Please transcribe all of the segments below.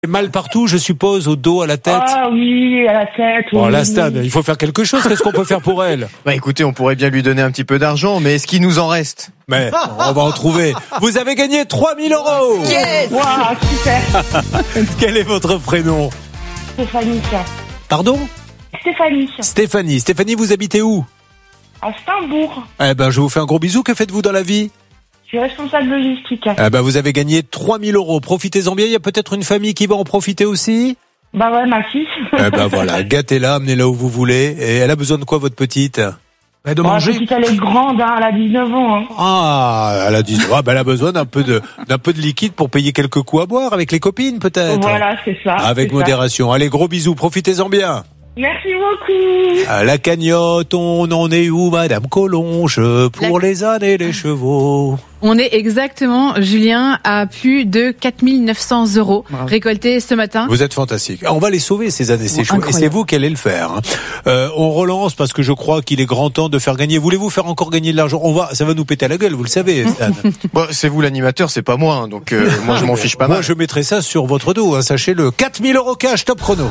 Mal partout, je suppose, au dos, à la tête. Ah oui, à la tête. Bon, Oui. la Stan, il faut faire quelque chose. Qu'est-ce qu'on peut faire pour elle? Bah écoutez, on pourrait bien lui donner un petit peu d'argent, mais est-ce qu'il nous en reste? Mais on va en trouver. Vous avez gagné 3 000 €. Yes! Waouh, super. Quel est votre prénom? Stéphanie. Pardon? Stéphanie. Stéphanie, vous habitez où? À Steinbourg. Eh ben, je vous fais un gros bisou. Que faites-vous dans la vie? Je suis responsable logistique. Eh ben, vous avez gagné 3 000 €. Profitez-en bien. Il y a peut-être une famille qui va en profiter aussi. Bah ouais, ma fille. Eh ben voilà, gâtez-la, amenez-la où vous voulez. Et elle a besoin de quoi, votre petite? De Ma manger. petite, elle est grande, hein, elle a 19 ans. Hein. Ah, elle a dit, elle a besoin d'un peu de liquide pour payer quelques coups à boire avec les copines, peut-être. Voilà, c'est ça. Avec c'est modération. Allez, gros bisous, profitez-en bien. ça. Merci beaucoup. À la cagnotte, on en est où, Madame Collonge, pour les ânes et les chevaux? On est exactement, Julien, à plus de 4 900 € récoltés ce matin. Vous êtes fantastique. On va les sauver, ces années, c'est chouette. Et Incroyable. c'est vous qui allez le faire. On relance parce que je crois qu'il est grand temps de faire gagner. Voulez-vous faire encore gagner de l'argent? Ça va nous péter à la gueule, vous le savez, Stan. Bon, c'est vous l'animateur, c'est pas moi, hein, donc moi je m'en fiche pas mal. Moi, je mettrai ça sur votre dos, hein, sachez-le. 4 000 € cash, top chrono.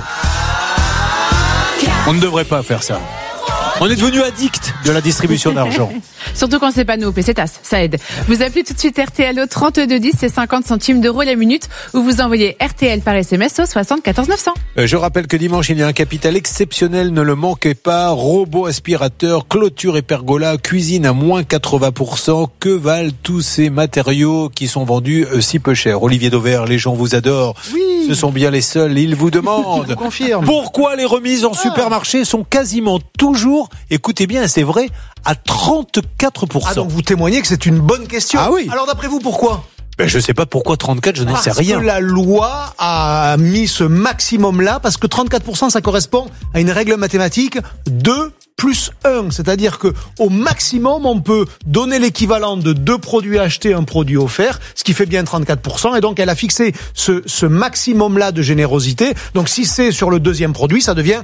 On ne devrait pas faire ça. On est devenu addict de la distribution d'argent. Surtout quand c'est pas nous, c'est TAS, ça aide. Vous appelez tout de suite RTL au 3210, c'est 50 centimes d'euros la minute, ou vous envoyez RTL par SMS au 74 900. Je rappelle que dimanche, il y a un capital exceptionnel, ne le manquez pas. Robot aspirateur, clôture et pergola, cuisine à moins 80%. Que valent tous ces matériaux qui sont vendus si peu cher? Olivier Dauvert, les gens vous adorent. Oui. Ce sont bien les seuls, ils vous demandent. Je confirme. Pourquoi les remises en supermarché sont quasiment toujours, écoutez bien, c'est vrai, à 34%. Ah, donc vous témoignez que c'est une bonne question. Ah oui. Alors d'après vous, pourquoi? Ben, je sais pas pourquoi 34, je n'en sais rien. Parce que la loi a mis ce maximum-là, parce que 34%, ça correspond à une règle mathématique 2 plus 1. C'est-à-dire que au maximum, on peut donner l'équivalent de 2 produits achetés, un produit offert, ce qui fait bien 34%. Et donc, elle a fixé ce maximum-là de générosité. Donc, si c'est sur le deuxième produit, ça devient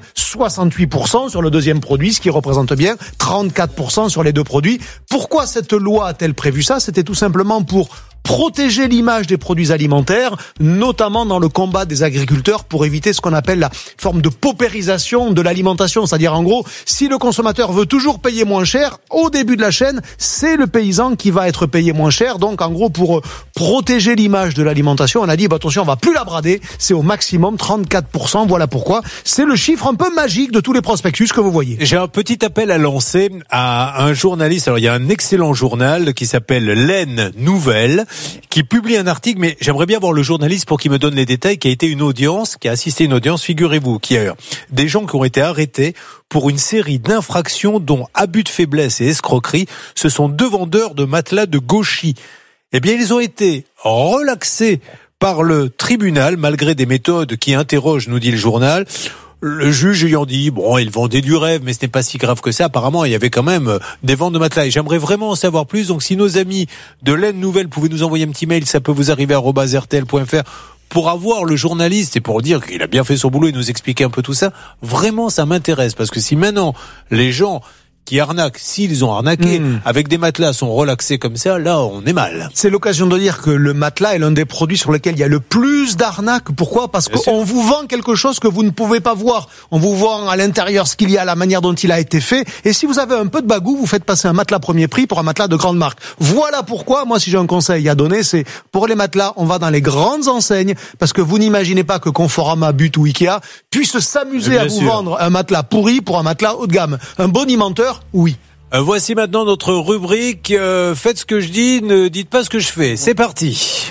68% sur le deuxième produit, ce qui représente bien 34% sur les deux produits. Pourquoi cette loi a-t-elle prévu ça? C'était tout simplement pour protéger l'image des produits alimentaires, notamment dans le combat des agriculteurs pour éviter ce qu'on appelle la forme de paupérisation de l'alimentation. C'est-à-dire, en gros, si le consommateur veut toujours payer moins cher, au début de la chaîne, c'est le paysan qui va être payé moins cher. Donc, en gros, pour protéger l'image de l'alimentation, on a dit, attention, on va plus la brader. C'est au maximum 34%. Voilà pourquoi. C'est le chiffre un peu magique de tous les prospectus que vous voyez. J'ai un petit appel à lancer à un journaliste. Alors, il y a un excellent journal qui s'appelle l'Aisne Nouvelle, qui publie un article, mais j'aimerais bien voir le journaliste pour qu'il me donne les détails, qui a été une audience, qui a assisté à une audience, figurez-vous, qui a des gens qui ont été arrêtés pour une série d'infractions dont abus de faiblesse et escroquerie. Ce sont 2 vendeurs de matelas de gauchis. Eh bien, ils ont été relaxés par le tribunal, malgré des méthodes qui interrogent, nous dit le journal. Le juge ayant dit, bon, ils vendaient du rêve, mais ce n'est pas si grave que ça. Apparemment, il y avait quand même des ventes de matelas. Et j'aimerais vraiment en savoir plus. Donc, si nos amis de l'Aisne Nouvelle pouvaient nous envoyer un petit mail, ça peut vous arriver à @rtl.fr pour avoir le journaliste et pour dire qu'il a bien fait son boulot et nous expliquer un peu tout ça. Vraiment, ça m'intéresse. Parce que si maintenant, les gens qui arnaquent, s'ils ont arnaqué, avec des matelas sont relaxés comme ça, là, on est mal. C'est l'occasion de dire que le matelas est l'un des produits sur lesquels il y a le plus d'arnaques. Pourquoi? Parce qu'on vous vend quelque chose que vous ne pouvez pas voir. On vous vend à l'intérieur ce qu'il y a, la manière dont il a été fait. Et si vous avez un peu de bagou, vous faites passer un matelas premier prix pour un matelas de grande marque. Voilà pourquoi, moi, si j'ai un conseil à donner, c'est pour les matelas, on va dans les grandes enseignes, parce que vous n'imaginez pas que Conforama, But ou Ikea puissent s'amuser à vous vendre un matelas pourri pour un matelas haut de gamme. Un bonimenteur, oui. Voici maintenant notre rubrique faites ce que je dis, ne dites pas ce que je fais. C'est parti.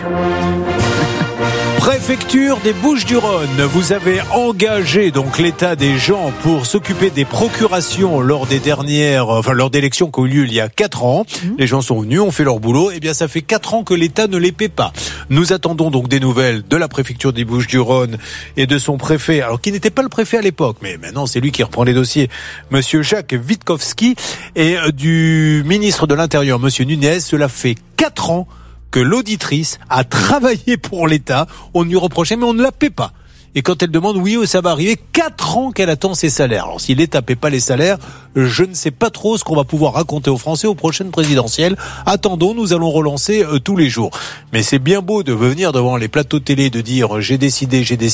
Préfecture des Bouches-du-Rhône, vous avez engagé donc l'état des gens pour s'occuper des procurations lors des lors d'élections qui ont eu lieu il y a 4 ans. Les gens sont venus, ont fait leur boulot. Eh bien, ça fait 4 ans que l'État ne les paie pas. Nous attendons donc des nouvelles de la préfecture des Bouches-du-Rhône et de son préfet, alors qui n'était pas le préfet à l'époque, mais maintenant c'est lui qui reprend les dossiers, Monsieur Jacques Witkowski, et du ministre de l'Intérieur, Monsieur Nunez. Cela fait 4 ans que l'auditrice a travaillé pour l'État. On lui reprochait, mais on ne la paie pas. Et quand elle demande oui, ça va arriver, 4 ans qu'elle attend ses salaires. Alors si l'État paie pas les salaires, je ne sais pas trop ce qu'on va pouvoir raconter aux Français aux prochaines présidentielles. Attendons, nous allons relancer tous les jours. Mais c'est bien beau de venir devant les plateaux télé, de dire j'ai décidé,